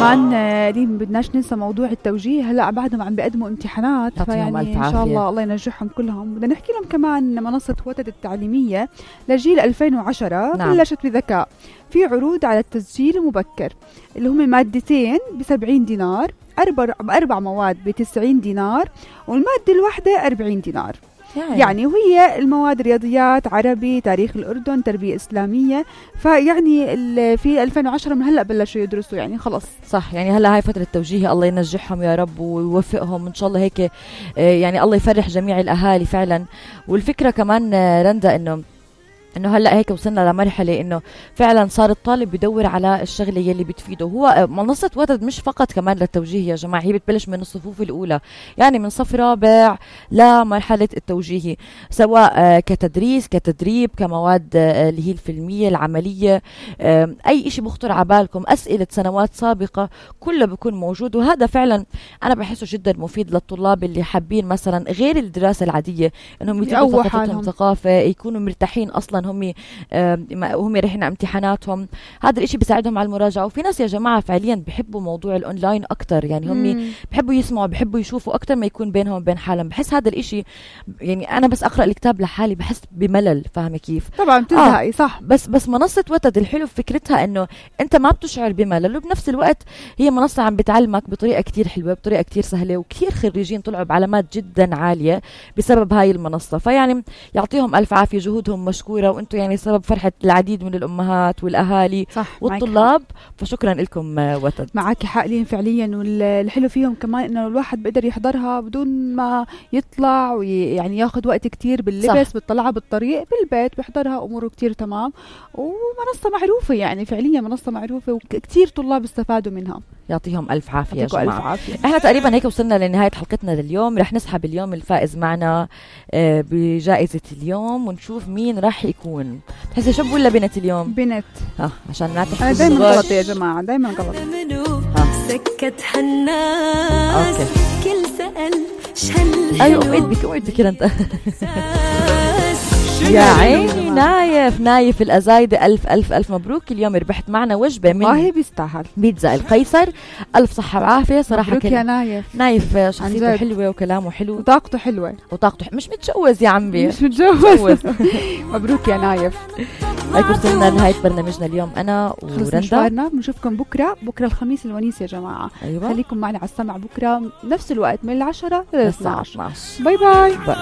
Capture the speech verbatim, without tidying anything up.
كمان دي بدناش ننسى موضوع التوجيه. هلا بعدهم عم بيقدموا امتحانات، فيعني ان شاء الله الله ينجحهم كلهم. بدنا نحكي لهم كمان منصة وتد التعليمية لجيل ألفين وعشرة نعم. بلشت بذكاء في عروض على التسجيل المبكر اللي هم مادتين بسبعين دينار، أربع, أربع مواد بتسعين دينار، والمادة الواحدة أربعين دينار. يعني, يعني وهي المواد رياضيات، عربي، تاريخ الأردن، تربية إسلامية. فيعني في ألفين وعشرة من هلأ بلشوا يدرسوا يعني خلص. صح، يعني هلأ هاي فترة توجيهي، الله ينجحهم يا رب ويوفقهم إن شاء الله هيك. يعني الله يفرح جميع الأهالي فعلا. والفكرة كمان رندا إنه انه هلا هيك وصلنا لمرحله انه فعلا صار الطالب بدور على الشغله يلي بتفيده. هو منصه وتد مش فقط كمان للتوجيه يا جماعه، هي بتبلش من الصفوف الاولى، يعني من صف رابع لمرحله التوجيهي، سواء كتدريس كتدريب كمواد اللي هي الفيلميه العمليه، اي شيء بخطر على بالكم، اسئله سنوات سابقه، كله بيكون موجود. وهذا فعلا انا بحسه جدا مفيد للطلاب اللي حابين مثلا غير الدراسه العاديه انهم يتابعوا ثقافتهم ثقافه، يكونوا مرتاحين اصلا هم هم رايحين على امتحاناتهم. هذا الاشي بيساعدهم على المراجعه. وفي ناس يا جماعه فعليا بحبوا موضوع الاونلاين اكتر، يعني هم بحبوا يسمعوا، بحبوا يشوفوا اكتر ما يكون بينهم وبين حالهم. بحس هذا الاشي يعني انا بس اقرا الكتاب لحالي بحس بملل، فاهمه كيف؟ طبعا بتزهقي. آه. صح. بس بس منصه وتد الحلو في فكرتها انه انت ما بتشعر بملل، وبنفس الوقت هي منصه عم بتعلمك بطريقه كتير حلوه، بطريقه كتير سهله، وكثير خريجين طلعوا بعلامات جدا عاليه بسبب هاي المنصه. فيعني يعطيهم الف عافيه، جهودهم مشكوره، وانتم يعني سبب فرحة العديد من الأمهات والأهالي صح والطلاب. فشكرا لكم وتد. معك حق لين فعليا. والحلو فيهم كمان إنه الواحد بيقدر يحضرها بدون ما يطلع ويعني ياخد وقت كتير باللبس، بالطلعة بالطريق، بالبيت بيحضرها أموره كتير تمام. ومنصة معروفة، يعني فعليا منصة معروفة وكتير طلاب استفادوا منها. يعطيهم ألف عافية يا جماعة. احنا تقريبا هيك وصلنا لنهاية حلقتنا لليوم. رح نسحب اليوم الفائز معنا بجائزة اليوم، ونشوف مين راح يكون. تحسي شب ولا بنت اليوم؟ بنت. اه عشان ما تحكي. انا دايما غلط يا جماعة، دايما غلط. سكت حناس كل سأل شل. ايوه وعد بك وعد بك انت. يا عيني نايف نايف الأزايدة، ألف ألف ألف مبروك. اليوم ربحت معنا وجبة من والله بيستاهل بيتزا القيصر. ألف صحة وعافية صراحة. مبروك يا نايف. نايف شخصيته حلوة وكلامه حلو وطاقته حلوة. وطاقته مش متجوز يا عمي، مش متجوز. مبروك يا نايف. هيك وصلنا لنهاية برنامجنا اليوم أنا ورندا. بنشوفكم بكرة، بكرة الخميس الونيس يا جماعة. أيوة. خليكم معنا على السمع بكرة نفس الوقت من العشرة للإثنى عشر. باي باي.